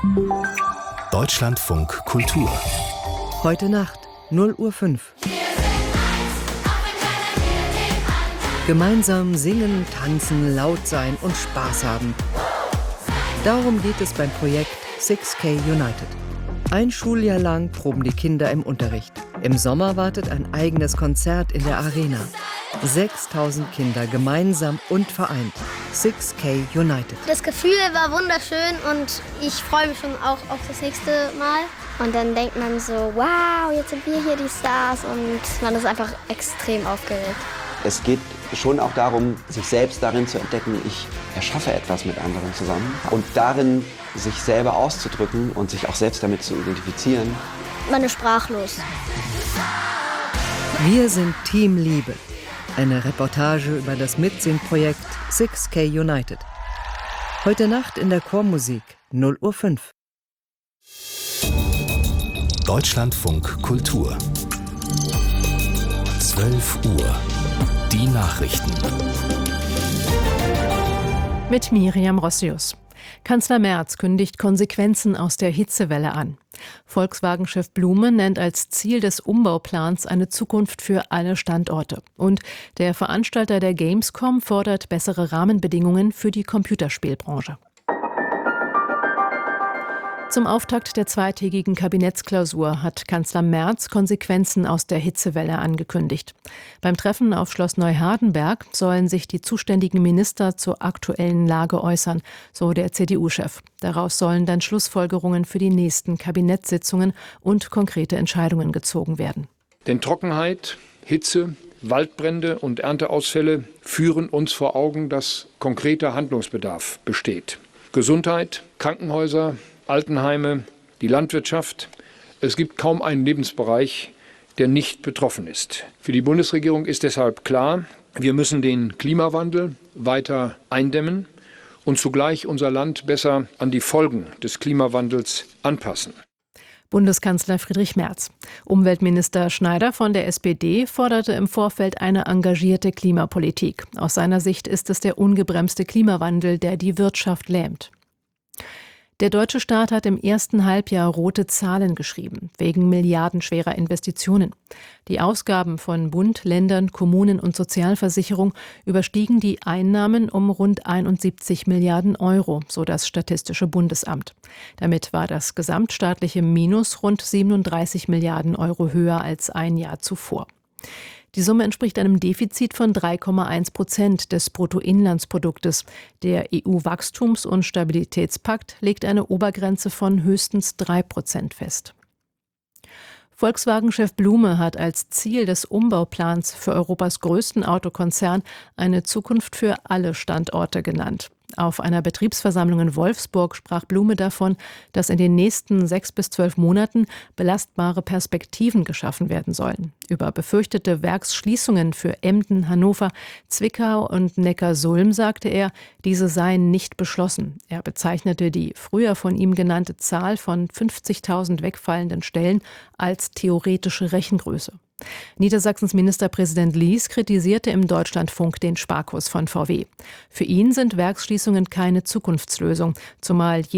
Deutschlandfunk Kultur. Heute Nacht, 0:05 Uhr. Gemeinsam singen, tanzen, laut sein und Spaß haben. Darum geht es beim Projekt 6K United. Ein Schuljahr lang proben die Kinder im Unterricht. Im Sommer wartet ein eigenes Konzert in der Arena. 6000 Kinder gemeinsam und vereint. 6K United. Das Gefühl war wunderschön und ich freue mich schon auch auf das nächste Mal. Und dann denkt man so, wow, jetzt sind wir hier die Stars, und man ist einfach extrem aufgeregt. Es geht schon auch darum, sich selbst darin zu entdecken, ich erschaffe etwas mit anderen zusammen. Und darin sich selber auszudrücken und sich auch selbst damit zu identifizieren. Man ist sprachlos. Wir sind Team Liebe. Eine Reportage über das Mitsingprojekt 6K United. Heute Nacht in der Chormusik, 0:05 Uhr. Deutschlandfunk Kultur. 12 Uhr. Die Nachrichten. Mit Miriam Rossius. Kanzler Merz kündigt Konsequenzen aus der Hitzewelle an. Volkswagen-Chef Blume nennt als Ziel des Umbauplans eine Zukunft für alle Standorte. Und der Veranstalter der Gamescom fordert bessere Rahmenbedingungen für die Computerspielbranche. Zum Auftakt der zweitägigen Kabinettsklausur hat Kanzler Merz Konsequenzen aus der Hitzewelle angekündigt. Beim Treffen auf Schloss Neuhardenberg sollen sich die zuständigen Minister zur aktuellen Lage äußern, so der CDU-Chef. Daraus sollen dann Schlussfolgerungen für die nächsten Kabinettssitzungen und konkrete Entscheidungen gezogen werden. Denn Trockenheit, Hitze, Waldbrände und Ernteausfälle führen uns vor Augen, dass konkreter Handlungsbedarf besteht. Gesundheit, Krankenhäuser, Altenheime, die Landwirtschaft. Es gibt kaum einen Lebensbereich, der nicht betroffen ist. Für die Bundesregierung ist deshalb klar, wir müssen den Klimawandel weiter eindämmen und zugleich unser Land besser an die Folgen des Klimawandels anpassen. Bundeskanzler Friedrich Merz. Umweltminister Schneider von der SPD forderte im Vorfeld eine engagierte Klimapolitik. Aus seiner Sicht ist es der ungebremste Klimawandel, der die Wirtschaft lähmt. Der deutsche Staat hat im ersten Halbjahr rote Zahlen geschrieben, wegen milliardenschwerer Investitionen. Die Ausgaben von Bund, Ländern, Kommunen und Sozialversicherung überstiegen die Einnahmen um rund 71 Milliarden Euro, so das Statistische Bundesamt. Damit war das gesamtstaatliche Minus rund 37 Milliarden Euro höher als ein Jahr zuvor. Die Summe entspricht einem Defizit von 3,1% des Bruttoinlandsproduktes. Der EU-Wachstums- und Stabilitätspakt legt eine Obergrenze von höchstens 3% fest. Volkswagen-Chef Blume hat als Ziel des Umbauplans für Europas größten Autokonzern eine Zukunft für alle Standorte genannt. Auf einer Betriebsversammlung in Wolfsburg sprach Blume davon, dass in den nächsten 6 bis 12 Monaten belastbare Perspektiven geschaffen werden sollen. Über befürchtete Werksschließungen für Emden, Hannover, Zwickau und Neckarsulm sagte er, diese seien nicht beschlossen. Er bezeichnete die früher von ihm genannte Zahl von 50.000 wegfallenden Stellen als theoretische Rechengröße. Niedersachsens Ministerpräsident Lies kritisierte im Deutschlandfunk den Sparkurs von VW. Für ihn sind Werksschließungen keine Zukunftslösung, zumal